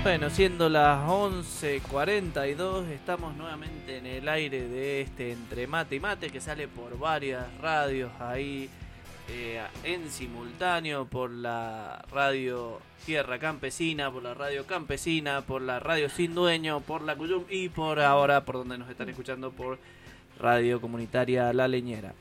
Bueno, siendo las 11:42, estamos nuevamente en el aire de este Entre Mate y Mate, que sale por varias radios ahí en simultáneo, por la radio Tierra Campesina, por la radio Campesina, por la radio Sin Dueño, por la Cuyum y por ahora, por donde nos están escuchando, por Radio Comunitaria La Leñera.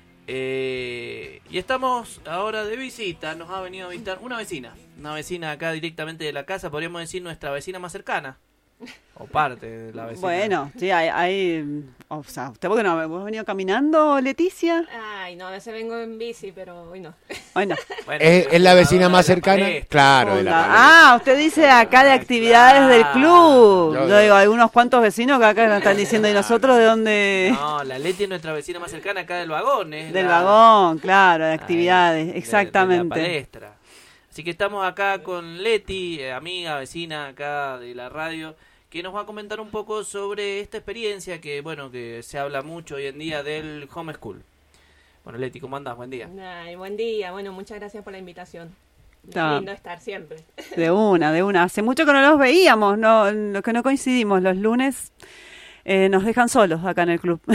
Y estamos ahora de visita, nos ha venido a visitar una vecina acá directamente de la casa, podríamos decir nuestra vecina más cercana, o parte de la vecina. Bueno, sí, hay o sea, ¿usted por qué no? ¿Vos has venido caminando, Leticia? Ay, no, a veces vengo en bici, pero hoy no. Bueno. Bueno, ¿Es la vecina más cercana? Claro, de la palestra. Usted dice acá de actividades del club. Yo Yo digo, algunos cuantos vecinos que acá nos están diciendo, ¿y nosotros de dónde? No, la Leti es nuestra vecina más cercana acá del vagón. Del vagón, claro, de actividades, exactamente. exactamente. De la palestra. Así que estamos acá con Leti, amiga, vecina acá de la radio, que nos va a comentar un poco sobre esta experiencia que, bueno, que se habla mucho hoy en día del homeschool. Bueno, Leti, ¿cómo andás? Buen día. Ay, buen día. Bueno, muchas gracias por la invitación. Es lindo estar siempre. De una. Hace mucho que no los veíamos, lo que no coincidimos los lunes. Nos dejan solos acá en el club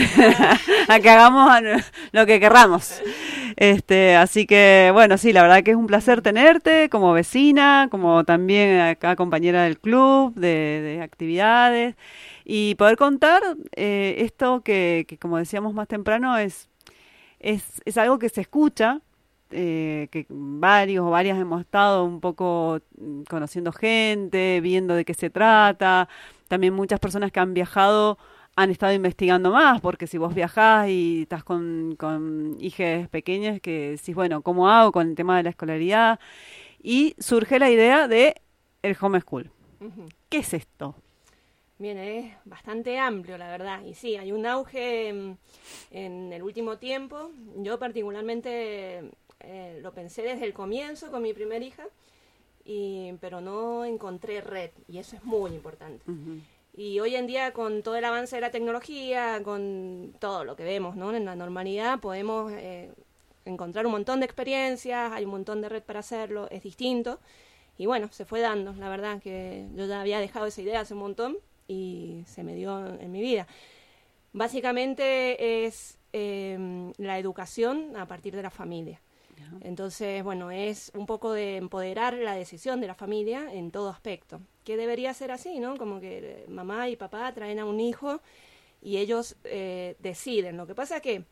a que hagamos lo que querramos, así que bueno, sí, la verdad que es un placer tenerte como vecina, como también acá compañera del club de actividades, y poder contar esto que como decíamos más temprano es algo que se escucha, que varios o varias hemos estado un poco conociendo gente, viendo de qué se trata. También muchas personas que han viajado han estado investigando más, porque si vos viajás y estás con hijas pequeñas, que decís, bueno, ¿cómo hago con el tema de la escolaridad? Y surge la idea de el homeschool. Uh-huh. ¿Qué es esto? Bien, es bastante amplio, la verdad. Y sí, hay un auge en el último tiempo. Yo particularmente lo pensé desde el comienzo con mi primer hija, pero no encontré red, y eso es muy importante. Uh-huh. Y hoy en día, con todo el avance de la tecnología, con todo lo que vemos, ¿no?, en la normalidad, podemos encontrar un montón de experiencias, hay un montón de red para hacerlo, es distinto. Y bueno, se fue dando, la verdad que yo ya había dejado esa idea hace un montón y se me dio en mi vida. Básicamente es la educación a partir de la familia. Entonces, bueno, es un poco de empoderar la decisión de la familia en todo aspecto, que debería ser así, ¿no? Como que mamá y papá traen a un hijo y ellos deciden. Lo que pasa es que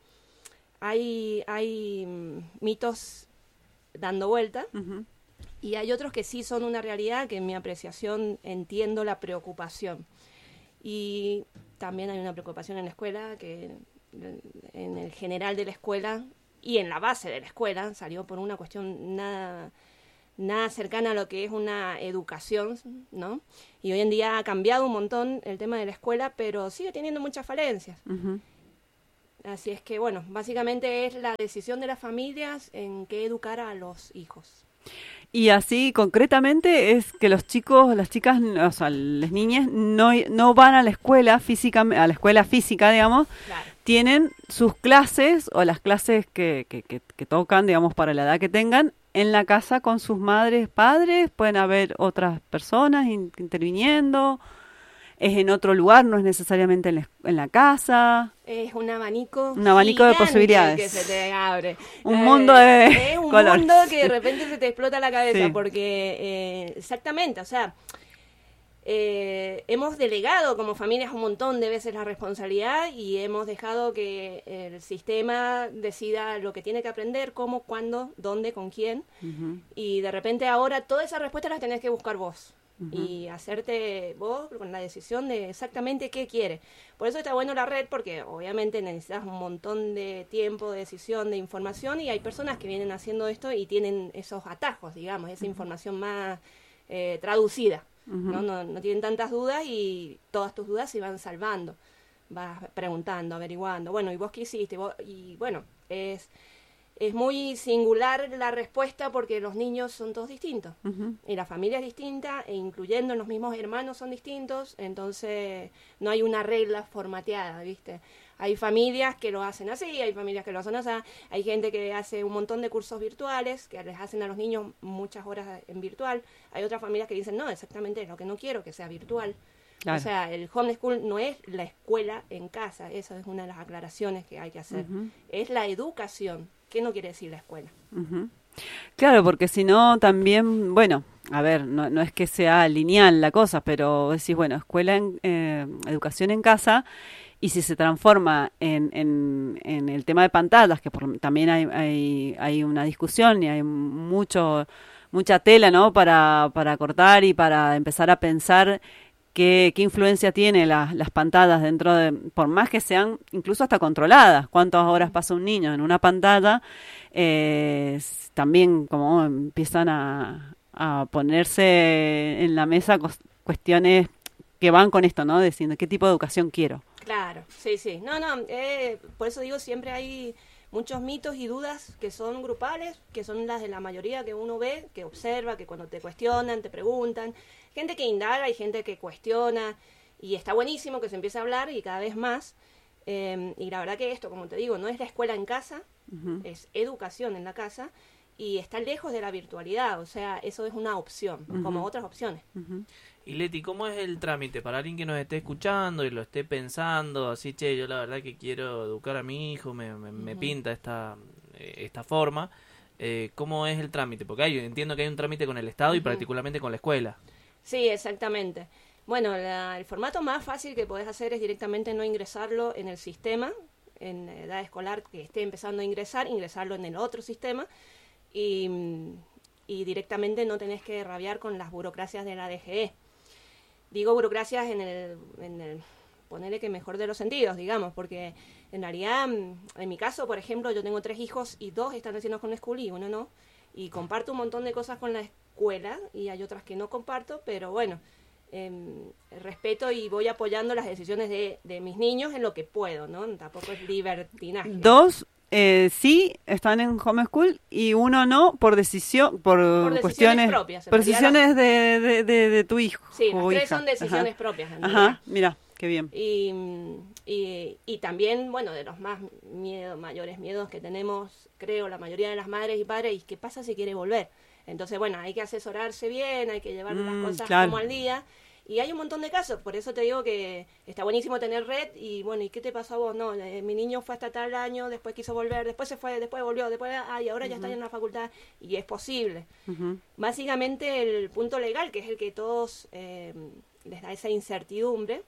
hay mitos dando vuelta, uh-huh, y hay otros que sí son una realidad, que en mi apreciación entiendo la preocupación. Y también hay una preocupación en la escuela, que en el general de la escuela y en la base de la escuela salió por una cuestión nada cercana a lo que es una educación, ¿no? Y hoy en día ha cambiado un montón el tema de la escuela, pero sigue teniendo muchas falencias. Uh-huh. Así es que, bueno, básicamente es la decisión de las familias en qué educar a los hijos. Y así, concretamente, es que los chicos, las chicas, o sea, las niñas no van a la escuela física, digamos, claro. Tienen sus clases o las clases que tocan, digamos, para la edad que tengan, en la casa con sus madres, padres. Pueden haber otras personas interviniendo. Es en otro lugar, no es necesariamente en la casa. Es un abanico de posibilidades que se te abre. Un mundo de es un colores. Mundo que de repente se te explota la cabeza, sí. Porque exactamente, o sea, hemos delegado como familias un montón de veces la responsabilidad y hemos dejado que el sistema decida lo que tiene que aprender, cómo, cuándo, dónde, con quién. Uh-huh. Y de repente ahora todas esas respuestas las tenés que buscar vos. Uh-huh. Y hacerte vos con la decisión de exactamente qué quieres. Por eso está bueno la red, porque obviamente necesitas un montón de tiempo, de decisión, de información, y hay personas que vienen haciendo esto y tienen esos atajos, digamos, esa información más traducida. Uh-huh. No tienen tantas dudas y todas tus dudas se van salvando. Vas preguntando, averiguando, bueno, ¿y vos qué hiciste? Y bueno, es es muy singular la respuesta porque los niños son todos distintos. Y la familia es distinta, e incluyendo los mismos hermanos son distintos, entonces no hay una regla formateada, ¿viste? Hay familias que lo hacen así, hay familias que lo hacen así, hay gente que hace un montón de cursos virtuales, que les hacen a los niños muchas horas en virtual, hay otras familias que dicen, no, exactamente es lo que no quiero, que sea virtual. Claro. O sea, el homeschool no es la escuela en casa, esa es una de las aclaraciones que hay que hacer. Es la educación. ¿Qué no quiere decir la escuela? Claro, porque si no también, bueno, a ver, no es que sea lineal la cosa, pero decís, bueno, educación en casa, y si se transforma en el tema de pantallas, que también hay una discusión y hay mucha tela, ¿no? para cortar y para empezar a pensar ¿Qué influencia tiene las pantallas dentro de, por más que sean incluso hasta controladas? ¿Cuántas horas pasa un niño en una pantalla? También como empiezan a ponerse en la mesa cuestiones que van con esto, ¿no? Diciendo, ¿qué tipo de educación quiero? Claro, sí. No, por eso digo, siempre hay muchos mitos y dudas que son grupales, que son las de la mayoría que uno ve, que observa, que cuando te cuestionan, te preguntan, gente que indaga y gente que cuestiona, y está buenísimo que se empiece a hablar y cada vez más, y la verdad que esto, como te digo, no es la escuela en casa, es educación en la casa, y está lejos de la virtualidad, o sea, eso es una opción, como otras opciones. Y Leti, ¿cómo es el trámite para alguien que nos esté escuchando y lo esté pensando, así, che, yo la verdad que quiero educar a mi hijo, me pinta esta forma? ¿Cómo es el trámite? Porque entiendo que hay un trámite con el Estado y particularmente con la escuela. Sí, exactamente. Bueno, el formato más fácil que podés hacer es directamente no ingresarlo en el sistema, en edad escolar que esté empezando a ingresarlo en el otro sistema, y directamente no tenés que rabiar con las burocracias de la DGE. Digo burocracias en el ponerle que mejor de los sentidos, digamos, porque en realidad, en mi caso, por ejemplo, yo tengo 3 hijos y 2 están haciendo homeschool y 1 no, y comparto un montón de cosas con la escuela y hay otras que no comparto, pero bueno, respeto y voy apoyando las decisiones de mis niños en lo que puedo, ¿no? Tampoco es libertinaje. 2 sí están en homeschool y 1 no por cuestiones propias, por decisiones de tu hijo. Sí, las 3 son decisiones propias. Ajá, mira, qué bien. Y también, bueno, de los mayores miedos que tenemos, creo, la mayoría de las madres y padres, ¿y qué pasa si quiere volver? Entonces, bueno, hay que asesorarse bien, hay que llevar las cosas como al día. Y hay un montón de casos, por eso te digo que está buenísimo tener red. Y bueno, ¿y qué te pasó a vos? No, mi niño fue hasta tal año, después quiso volver, después se fue, después volvió, después, y ahora ya está en la facultad. Y es posible. Básicamente el punto legal, que es el que todos les da esa incertidumbre,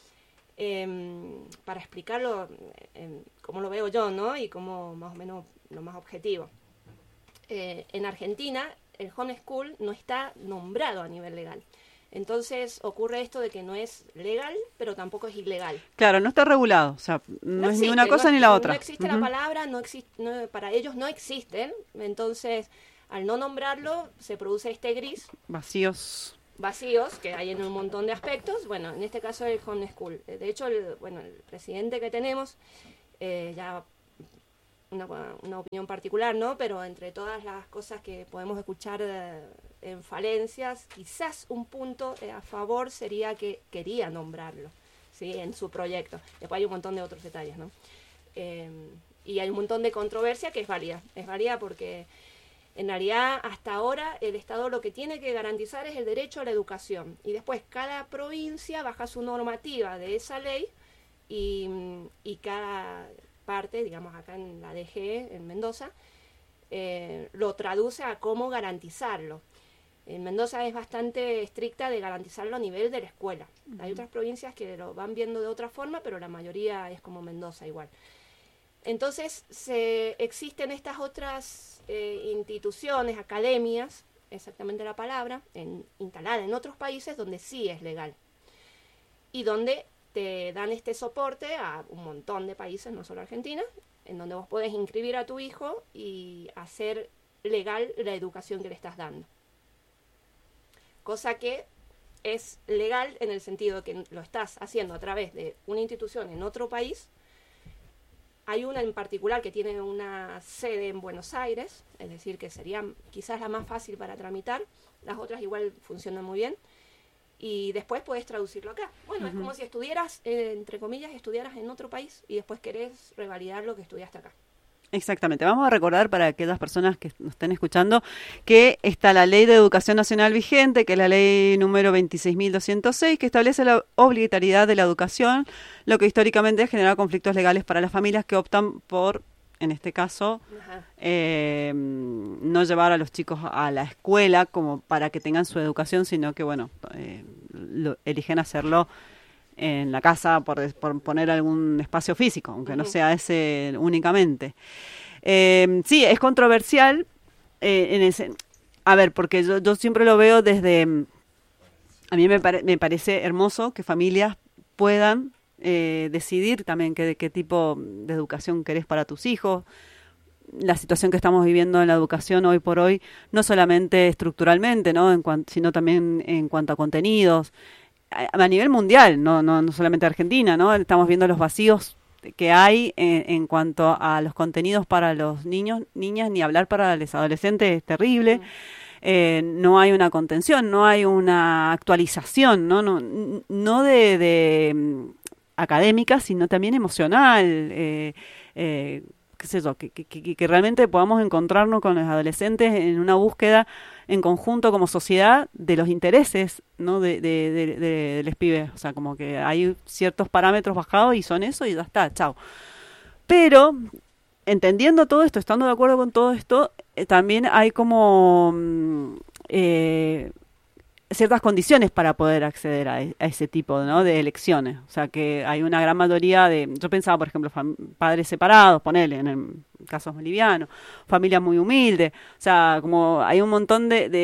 para explicarlo cómo lo veo yo, ¿no? Y como más o menos lo más objetivo. En Argentina, el homeschool no está nombrado a nivel legal. Entonces ocurre esto de que no es legal, pero tampoco es ilegal. Claro, no está regulado, o sea, no es ni una cosa ni la otra. No existe la palabra, para ellos no existen, entonces al no nombrarlo se produce este gris. Vacíos que hay en un montón de aspectos. Bueno, en este caso el homeschool. De hecho, el presidente que tenemos, ya una opinión particular, ¿no? Pero entre todas las cosas que podemos escuchar en falencias, quizás un punto a favor sería que quería nombrarlo, ¿sí? En su proyecto. Después hay un montón de otros detalles, ¿no? Y hay un montón de controversia que es válida. Es válida porque en realidad hasta ahora el Estado lo que tiene que garantizar es el derecho a la educación. Y después cada provincia baja su normativa de esa ley y cada parte, digamos acá en la DG, en Mendoza, lo traduce a cómo garantizarlo. En Mendoza es bastante estricta de garantizarlo a nivel de la escuela. Hay otras provincias que lo van viendo de otra forma, pero la mayoría es como Mendoza igual. Entonces existen estas otras instituciones, academias, exactamente la palabra, instaladas en otros países donde sí es legal. Y donde te dan este soporte a un montón de países, no solo Argentina, en donde vos podés inscribir a tu hijo y hacer legal la educación que le estás dando. Cosa que es legal en el sentido de que lo estás haciendo a través de una institución en otro país Hay una en particular que tiene una sede en Buenos Aires, es decir, que sería quizás la más fácil para tramitar. Las otras igual funcionan muy bien. Y después puedes traducirlo acá. Bueno, es como si estudiaras, entre comillas, estudiaras en otro país y después querés revalidar lo que estudiaste acá. Exactamente. Vamos a recordar para aquellas personas que nos estén escuchando que está la Ley de Educación Nacional vigente, que es la ley número 26.206, que establece la obligatoriedad de la educación, lo que históricamente ha generado conflictos legales para las familias que optan por, en este caso, no llevar a los chicos a la escuela como para que tengan su educación, sino que, bueno, eligen hacerlo en la casa por poner algún espacio físico, aunque no sea ese únicamente. Sí, es controversial porque yo siempre lo veo desde... A mí me parece hermoso que familias puedan decidir también qué tipo de educación querés para tus hijos. La situación que estamos viviendo en la educación hoy por hoy, no solamente estructuralmente, ¿no? Sino también en cuanto a contenidos, a nivel mundial, no solamente Argentina, ¿no? Estamos viendo los vacíos que hay en cuanto a los contenidos para los niños, niñas, ni hablar para los adolescentes, es terrible. No hay una contención, no hay una actualización, no de académica, sino también emocional, qué sé yo, que realmente podamos encontrarnos con los adolescentes en una búsqueda en conjunto como sociedad de los intereses, ¿no? de los pibes. O sea, como que hay ciertos parámetros bajados y son eso y ya está, chao. Pero, entendiendo todo esto, estando de acuerdo con todo esto, también hay como ciertas condiciones para poder acceder a ese tipo, ¿no? de elecciones. O sea, que hay una gran mayoría yo pensaba, por ejemplo, padres separados, ponele, en casos bolivianos, familias muy humildes. O sea, como hay un montón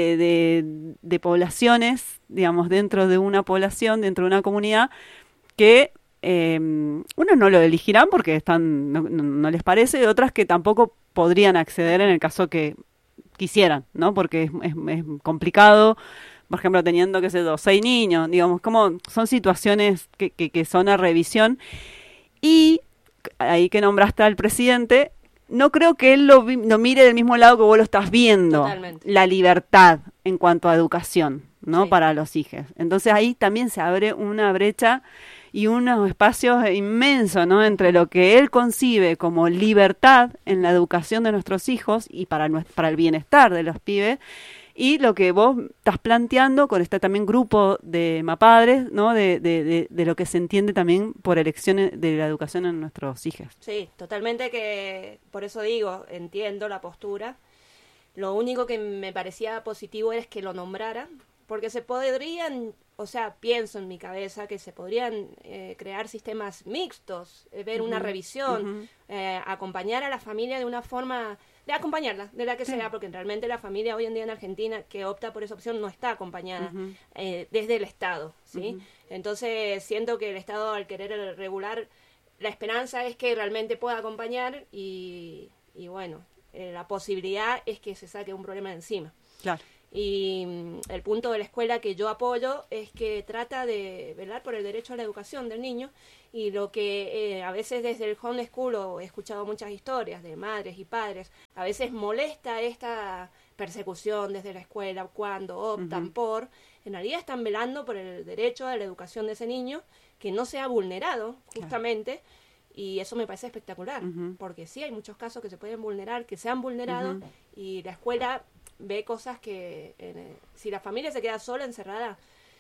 de poblaciones, digamos, dentro de una población, dentro de una comunidad, que unos no lo elegirán porque no les parece, y otras que tampoco podrían acceder en el caso que quisieran, ¿no? Porque es complicado. Por ejemplo, teniendo, 6 niños, digamos, como son situaciones que son a revisión. Y ahí que nombraste al presidente, no creo que él lo mire del mismo lado que vos lo estás viendo. Totalmente. La libertad en cuanto a educación, ¿no? Sí. Para los hijos. Entonces ahí también se abre una brecha y unos espacios inmensos, ¿no? Entre lo que él concibe como libertad en la educación de nuestros hijos y para el bienestar de los pibes, y lo que vos estás planteando con este también grupo de mapadres, ¿no? De lo que se entiende también por elecciones de la educación en nuestros hijos. Sí, totalmente, que por eso digo, entiendo la postura. Lo único que me parecía positivo es que lo nombrara, porque se podrían, o sea, pienso en mi cabeza que se podrían crear sistemas mixtos, ver una revisión, acompañar a la familia de una forma... de acompañarla, de la que sea, porque realmente la familia hoy en día en Argentina que opta por esa opción no está acompañada desde el Estado, ¿sí? Entonces siento que el Estado, al querer regular, la esperanza es que realmente pueda acompañar y bueno, la posibilidad es que se saque un problema de encima. Claro. Y el punto de la escuela que yo apoyo es que trata de velar por el derecho a la educación del niño, y lo que a veces desde el homeschool he escuchado muchas historias de madres y padres, a veces molesta esta persecución desde la escuela cuando optan por, en realidad están velando por el derecho a la educación de ese niño, que no sea vulnerado justamente, y eso me parece espectacular, porque sí hay muchos casos que se pueden vulnerar, que se han vulnerado, y la escuela ve cosas que si la familia se queda sola, encerrada,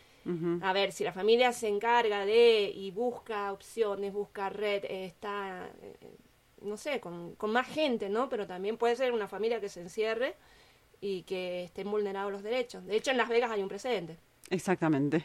a ver, si la familia se encarga y busca opciones, busca red, está, no sé, con más gente, ¿no? Pero también puede ser una familia que se encierre y que estén vulnerados los derechos. De hecho, en Las Vegas hay un precedente. Exactamente.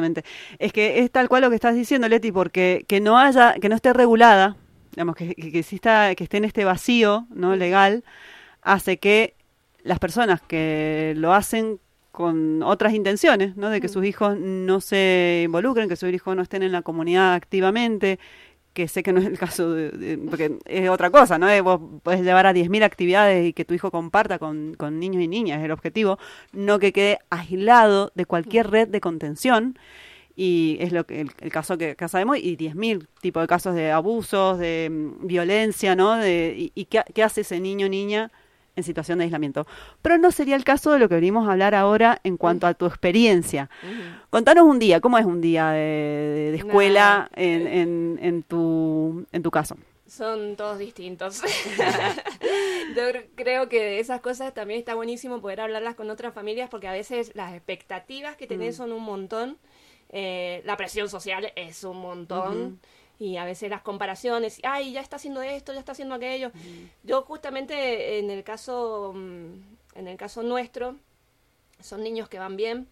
Es que es tal cual lo que estás diciendo, Leti, porque que no esté regulada, digamos, que esté en este vacío, ¿no? legal, hace que las personas que lo hacen con otras intenciones, ¿no? De que sus hijos no se involucren, que sus hijos no estén en la comunidad activamente, que sé que no es el caso porque es otra cosa, ¿no? Vos podés llevar a 10.000 actividades y que tu hijo comparta con niños y niñas, es el objetivo, no que quede aislado de cualquier red de contención. y es lo que el caso que acá sabemos, y 10.000 tipos de casos de abusos, de violencia, ¿no? Y qué hace ese niño o niña en situación de aislamiento. Pero no sería el caso de lo que venimos a hablar ahora en cuanto a tu experiencia. Contanos un día, ¿cómo es un día de escuela en tu caso? Son todos distintos. Yo creo que de esas cosas también está buenísimo poder hablarlas con otras familias, porque a veces las expectativas que tenés son un montón, la presión social es un montón, y a veces las comparaciones, ay, ya está haciendo esto, ya está haciendo aquello. Yo justamente en el caso nuestro, son niños que van bien.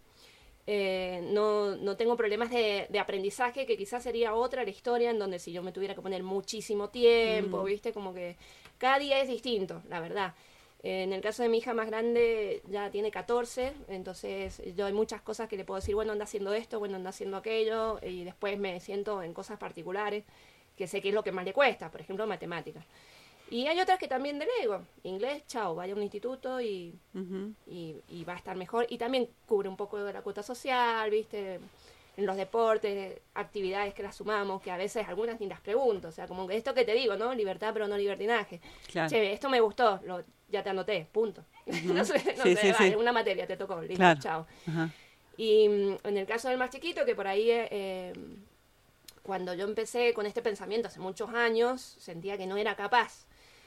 No tengo problemas de aprendizaje, que quizás sería otra la historia, en donde si yo me tuviera que poner muchísimo tiempo, ¿viste? Como que cada día es distinto, la verdad. En el caso de mi hija más grande, ya tiene 14, entonces yo hay muchas cosas que le puedo decir, bueno, anda haciendo esto, bueno, anda haciendo aquello, y después me siento en cosas particulares, que sé que es lo que más le cuesta, por ejemplo, matemáticas. Y hay otras que también delego. Inglés, chao, vaya a un instituto y va a estar mejor. Y también cubre un poco de la cuota social, ¿viste? En los deportes, actividades que las sumamos, que a veces algunas ni las pregunto. O sea, como que esto que te digo, ¿no? Libertad, pero no libertinaje. Claro. Che, esto me gustó, ya te anoté, punto. No sé, vale, una materia te tocó, listo, claro. Chao. Y en el caso del más chiquito, que por ahí... cuando yo empecé con este pensamiento hace muchos años, sentía que no era capaz.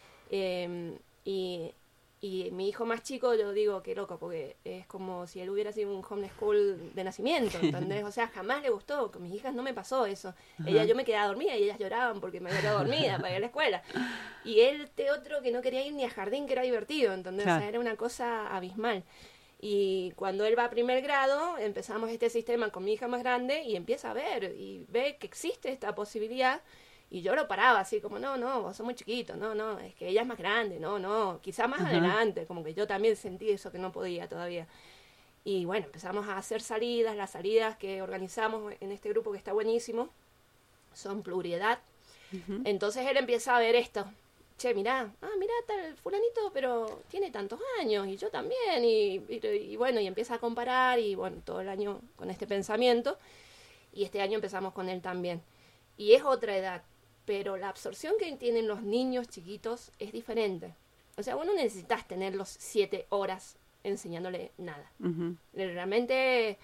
Y mi hijo más chico, yo digo, qué loco, porque es como si él hubiera sido un homeschool de nacimiento, ¿entendés? O sea, jamás le gustó, con mis hijas no me pasó eso. Yo me quedaba dormida y ellas lloraban porque me había quedado dormida para ir a la escuela. Y él, otro que no quería ir ni a jardín, que era divertido, ¿entendés? Claro. O sea, era una cosa abismal. Y cuando él va a primer grado, empezamos este sistema con mi hija más grande y empieza a ver y ve que existe esta posibilidad. Y yo lo paraba así como, no, vos sos muy chiquito, no, es que ella es más grande, no, quizá más adelante, como que yo también sentí eso que no podía todavía. Y bueno, empezamos a hacer salidas, las salidas que organizamos en este grupo que está buenísimo, son pluriedad. Entonces él empieza a ver esto, che, mirá tal fulanito, pero tiene tantos años, y yo también, y bueno, y empieza a comparar, y bueno, todo el año con este pensamiento, y este año empezamos con él también. Y es otra edad, pero la absorción que tienen los niños chiquitos es diferente. O sea, vos no necesitas tenerlos 7 horas enseñándole nada. Realmente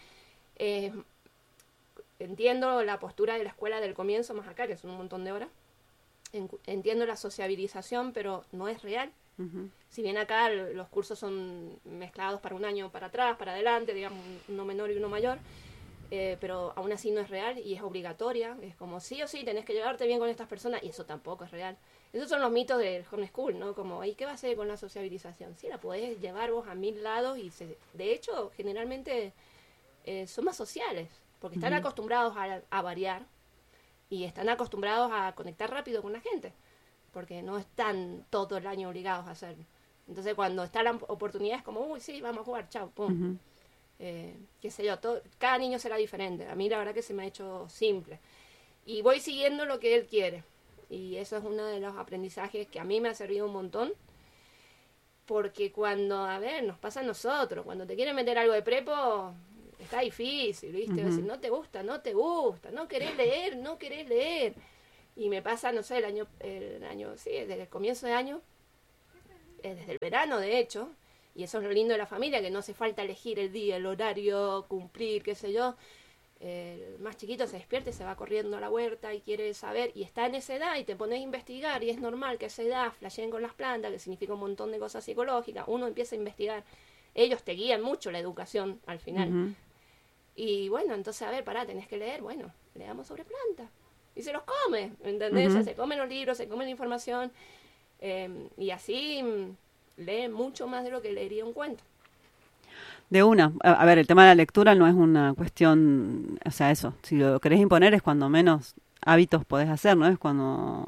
entiendo la postura de la escuela del comienzo más acá, que son un montón de horas. Entiendo la sociabilización, pero no es real. Si bien acá los cursos son mezclados para un año para atrás, para adelante, digamos, uno menor y uno mayor, pero aún así no es real y es obligatoria. Es como sí o sí tenés que llevarte bien con estas personas, y eso tampoco es real. Esos son los mitos del homeschool, ¿no? Como, ¿y qué va a hacer con la sociabilización? Sí, la podés llevar vos a 1000 lados y de hecho, generalmente son más sociales, porque están acostumbrados a variar y están acostumbrados a conectar rápido con la gente, porque no están todo el año obligados a hacerlo. Entonces, cuando está la oportunidad es como, uy, sí, vamos a jugar, chao, pum. Qué sé yo, cada niño será diferente. A mí la verdad que se me ha hecho simple. Y voy siguiendo lo que él quiere. Y eso es uno de los aprendizajes que a mí me ha servido un montón. Porque cuando, nos pasa a nosotros, cuando te quieren meter algo de prepo, está difícil, ¿viste? Decir, no te gusta, no querés leer. Y me pasa, no sé, el año, sí, desde el comienzo de año, desde el verano, de hecho. Y eso es lo lindo de la familia, que no hace falta elegir el día, el horario, cumplir, qué sé yo. El más chiquito se despierta y se va corriendo a la huerta y quiere saber, y está en esa edad y te pones a investigar, y es normal que a esa edad flasheen con las plantas, que significa un montón de cosas psicológicas. Uno empieza a investigar. Ellos te guían mucho la educación al final. Y bueno, entonces, tenés que leer. Bueno, leamos sobre plantas. Y se los come, ¿entendés? O sea, se comen los libros, se comen la información. Y así... lee mucho más de lo que leería un cuento. De una. A ver, el tema de la lectura no es una cuestión, o sea, eso, si lo querés imponer es cuando menos hábitos podés hacer, ¿no? Es cuando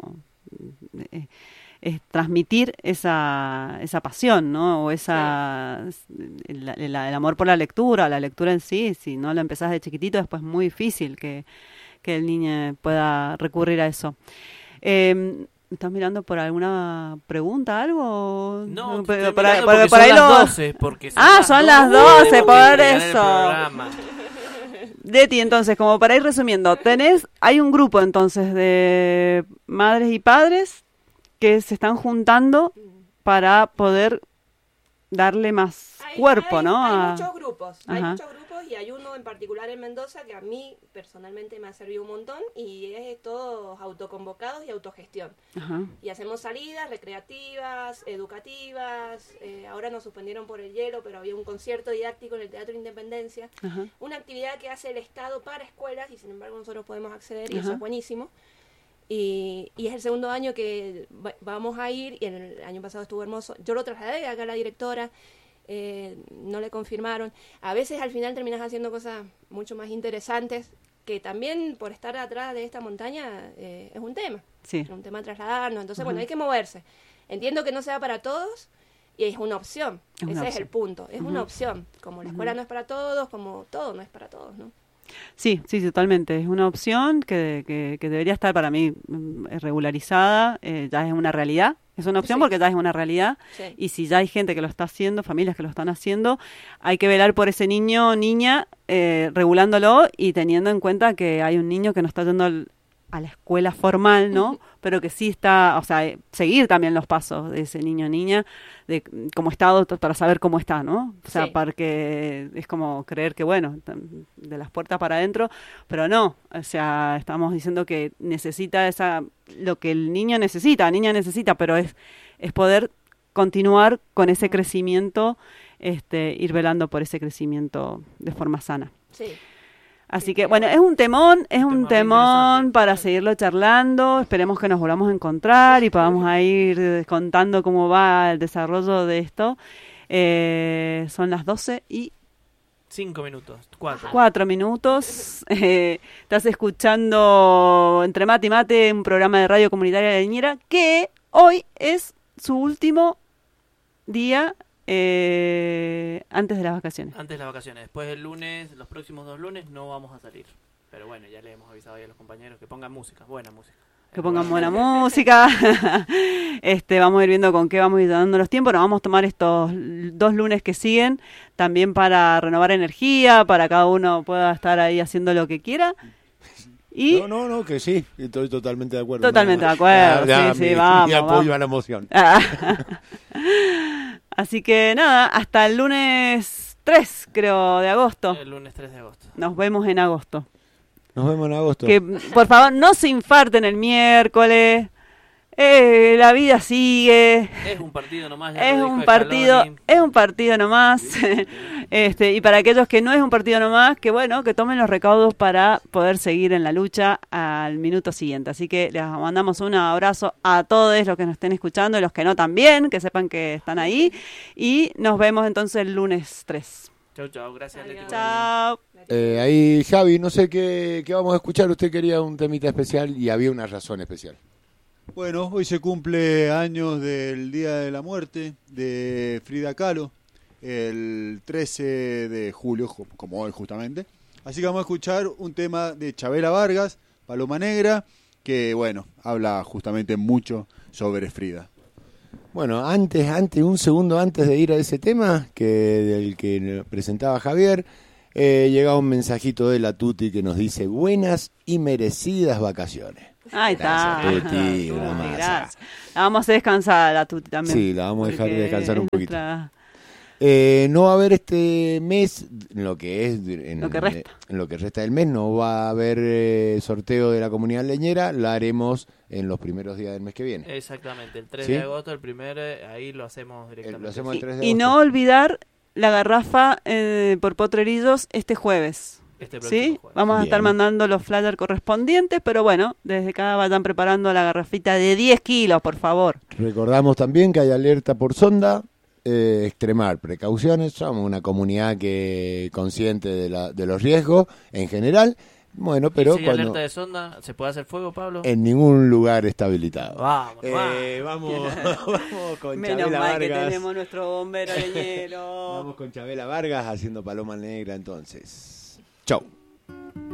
es transmitir esa pasión, ¿no? O el amor por la lectura en sí, si no lo empezás de chiquitito, después es muy difícil que el niño pueda recurrir a eso. ¿Estás mirando por alguna pregunta, algo? No, por son ahí las 12. Porque son las 12, por eso. Deti, entonces, como para ir resumiendo, hay un grupo entonces de madres y padres que se están juntando para poder darle más cuerpo, ¿no? Hay muchos grupos, y hay uno en particular en Mendoza que a mí personalmente me ha servido un montón y es todos autoconvocados y autogestión. Ajá. Y hacemos salidas recreativas, educativas, ahora nos suspendieron por el hielo, pero había un concierto didáctico en el Teatro Independencia, Ajá. Una actividad que hace el Estado para escuelas y sin embargo nosotros podemos acceder y Ajá. Eso es buenísimo. Y es el segundo año que vamos a ir y el año pasado estuvo hermoso. Yo lo trasladé acá a la directora, no le confirmaron. A veces al final terminas haciendo cosas mucho más interesantes que también por estar atrás de esta montaña es un tema. Sí. Es un tema trasladarnos. Entonces, bueno, hay que moverse. Entiendo que no sea para todos y es una opción. Ese es el punto. Es una opción. Como la escuela no es para todos, como todo no es para todos, ¿no? Sí, totalmente. Es una opción que debería estar para mí regularizada, ya es una realidad. Es una opción porque ya es una realidad. Sí. Y si ya hay gente que lo está haciendo, familias que lo están haciendo, hay que velar por ese niño o niña, regulándolo y teniendo en cuenta que hay un niño que no está yendo a la escuela formal, ¿no? Pero que sí está, o sea, seguir también los pasos de ese niño o niña, de cómo está, para saber cómo está, ¿no? O sea, porque es como creer que, bueno, de las puertas para adentro, pero no, o sea, estamos diciendo que necesita lo que el niño necesita, la niña necesita, pero es poder continuar con ese crecimiento, ir velando por ese crecimiento de forma sana. Sí. Así que, bueno, es un temón para seguirlo charlando. Esperemos que nos volvamos a encontrar y podamos ir contando cómo va el desarrollo de esto. Son las 12 y... 5 minutos, 4 minutos. Estás escuchando Entre Mate y Mate, un programa de radio comunitaria de Leñera, que hoy es su último día antes de las vacaciones. Antes de las vacaciones. Después el lunes, los próximos 2 lunes no vamos a salir. Pero bueno, ya le hemos avisado ahí a los compañeros que pongan música, buena música. Que pongan buena música. Vamos a ir viendo con qué vamos a ir dando los tiempos. Nos vamos a tomar estos 2 lunes que siguen también para renovar energía, para cada uno pueda estar ahí haciendo lo que quiera. Y No, que sí, estoy totalmente de acuerdo. Totalmente de acuerdo, sí, vamos. Y apoyo a la moción. Así que nada, hasta el lunes 3, creo, de agosto. El lunes 3 de agosto. Nos vemos en agosto. Que, por favor, no se infarten el miércoles. La vida sigue. Es un partido nomás. Es un partido nomás. Y para aquellos que no es un partido nomás, que bueno, que tomen los recaudos para poder seguir en la lucha al minuto siguiente. Así que les mandamos un abrazo a todos los que nos estén escuchando y los que no también, que sepan que están ahí. Y nos vemos entonces el lunes 3. Chau, gracias. Chao. Ahí Javi, no sé qué vamos a escuchar. Usted quería un temita especial y había una razón especial. Bueno, hoy se cumple años del Día de la Muerte de Frida Kahlo, el 13 de julio, como hoy justamente. Así que vamos a escuchar un tema de Chabela Vargas, Paloma Negra, que bueno, habla justamente mucho sobre Frida. Bueno, un segundo antes de ir a ese tema, del que presentaba Javier, llega un mensajito de la Tuti que nos dice: buenas y merecidas vacaciones. Ahí está. Gracias, Tuti, una masa. Gracias. La vamos a hacer descansar, la Tuti también. Sí, la vamos a dejar descansar un poquito. No va a haber este mes, en lo que resta del mes, no va a haber sorteo de la comunidad leñera, la haremos en los primeros días del mes que viene. Exactamente, el 3 de agosto, ahí lo hacemos directamente. Lo hacemos el 3 de agosto. Y no olvidar la garrafa por Potrerillos este jueves. ¿Sí? Jueves. Vamos a estar mandando los flyers correspondientes, pero bueno, desde acá vayan preparando la garrafita de 10 kilos, por favor. Recordamos también que hay alerta por sonda. Extremar precauciones, somos una comunidad consciente de los riesgos en general. Bueno, pero si hay alerta de sonda, ¿se puede hacer fuego, Pablo? En ningún lugar está habilitado. Vamos con Menos Chabela mal Vargas. Que tenemos nuestro bombero leñero. Vamos con Chabela Vargas haciendo Paloma Negra entonces. Chau.